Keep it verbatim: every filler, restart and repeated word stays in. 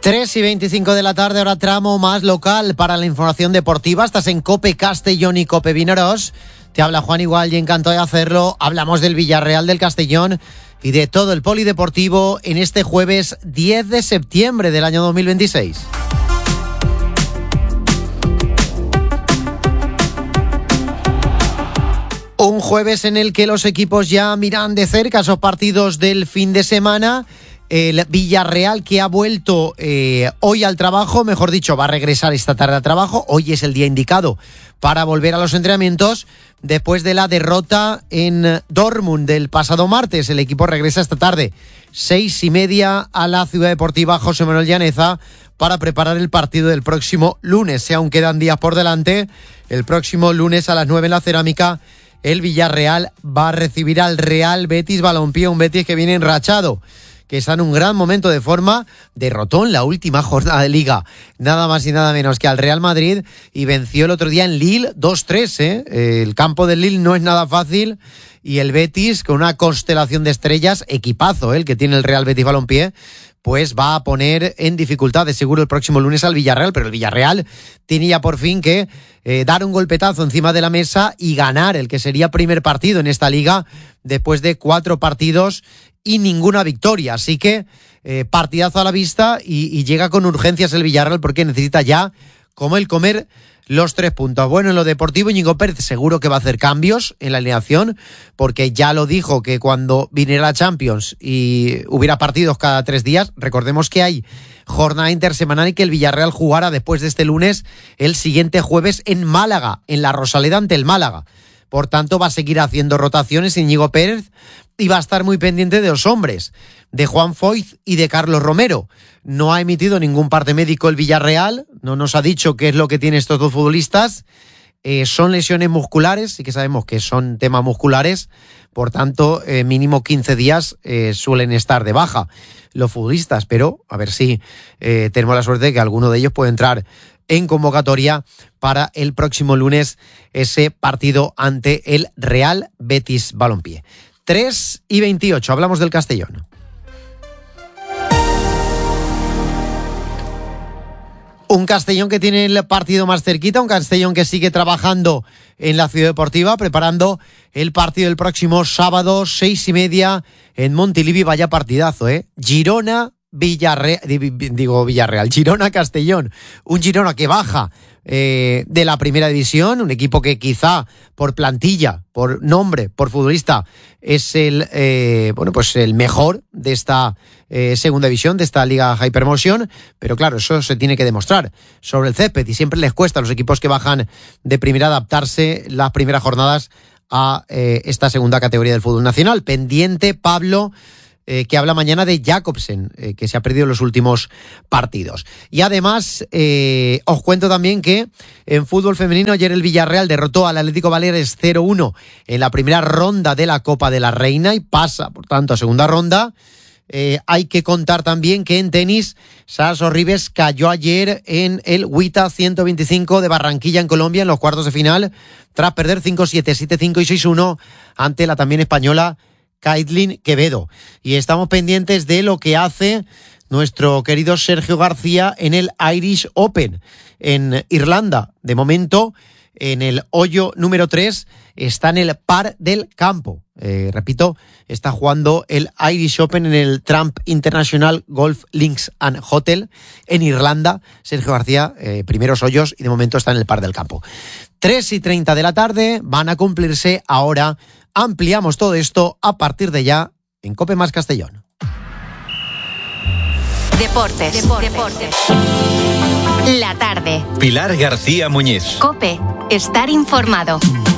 tres y veinticinco de la tarde, ahora tramo más local para la información deportiva. Estás en COPE Castellón y COPE Vinaròs. Te habla Juan Igual y encantado de hacerlo. Hablamos del Villarreal del Castellón y de todo el polideportivo en este jueves diez de septiembre del año dos mil veintiséis. Un jueves en el que los equipos ya miran de cerca esos partidos del fin de semana. El Villarreal, que ha vuelto eh, hoy al trabajo, mejor dicho, va a regresar esta tarde al trabajo. Hoy es el día indicado para volver a los entrenamientos después de la derrota en Dortmund del pasado martes. El equipo regresa esta tarde, seis y media, a la Ciudad Deportiva José Manuel Llaneza para preparar el partido del próximo lunes. Si aún quedan días por delante, el próximo lunes a las nueve en la Cerámica, el Villarreal va a recibir al Real Betis Balompié, un Betis que viene enrachado, que está en un gran momento de forma. Derrotó en la última jornada de Liga nada más y nada menos que al Real Madrid y venció el otro día en Lille dos tres. ¿eh? El campo del Lille no es nada fácil y el Betis, con una constelación de estrellas, equipazo ¿eh? el que tiene el Real Betis Balompié, pues va a poner en dificultades seguro el próximo lunes al Villarreal, pero el Villarreal tenía por fin que eh, dar un golpetazo encima de la mesa y ganar el que sería primer partido en esta liga después de cuatro partidos y ninguna victoria. Así que eh, partidazo a la vista y, y llega con urgencias el Villarreal porque necesita ya, como el comer, los tres puntos. Bueno, en lo deportivo, Íñigo Pérez seguro que va a hacer cambios en la alineación, porque ya lo dijo que cuando viniera la Champions y hubiera partidos cada tres días, recordemos que hay jornada intersemanal y que el Villarreal jugará después de este lunes el siguiente jueves en Málaga, en la Rosaleda ante el Málaga. Por tanto, va a seguir haciendo rotaciones Íñigo Pérez y va a estar muy pendiente de los hombres, de Juan Foyth y de Carlos Romero. No ha emitido ningún parte médico el Villarreal, no nos ha dicho qué es lo que tienen estos dos futbolistas. Eh, son lesiones musculares, sí que sabemos que son temas musculares, por tanto, eh, mínimo quince días eh, suelen estar de baja los futbolistas, pero a ver si eh, tenemos la suerte de que alguno de ellos puede entrar en convocatoria para el próximo lunes, ese partido ante el Real Betis Balompié. tres y veintiocho, hablamos del Castellón. Un Castellón que tiene el partido más cerquita, un Castellón que sigue trabajando en la Ciudad Deportiva, preparando el partido del próximo sábado, seis y media, en Montilivi. Vaya partidazo, ¿eh? Girona Villarreal, digo Villarreal, Girona Castellón, un Girona que baja eh, de la primera división, un equipo que quizá por plantilla, por nombre, por futbolista es el eh, bueno pues el mejor de esta eh, segunda división, de esta Liga Hypermotion, pero claro, eso se tiene que demostrar sobre el césped y siempre les cuesta a los equipos que bajan de primera adaptarse las primeras jornadas a eh, esta segunda categoría del fútbol nacional. Pendiente, Pablo, Eh, que habla mañana de Jacobsen, eh, que se ha perdido los últimos partidos. Y además, eh, os cuento también que en fútbol femenino ayer el Villarreal derrotó al Atlético Baleares cero uno en la primera ronda de la Copa de la Reina y pasa, por tanto, a segunda ronda. Eh, hay que contar también que en tenis, Sara Sorribes cayó ayer en el WTA ciento veinticinco de Barranquilla, en Colombia, en los cuartos de final, tras perder cinco siete, siete cinco y seis uno ante la también española Kaitlyn Quevedo. Y estamos pendientes de lo que hace nuestro querido Sergio García en el Irish Open en Irlanda. De momento, en el hoyo número tres, está en el par del campo. Eh, repito, está jugando el Irish Open en el Trump International Golf Links and Hotel en Irlanda. Sergio García, eh, primeros hoyos, y de momento está en el par del campo. tres y treinta de la tarde, van a cumplirse ahora. Ampliamos todo esto a partir de ya en COPE Más Castellón. Deportes. Deportes. Deportes. La tarde. Pilar García Muñiz. COPE. Estar informado.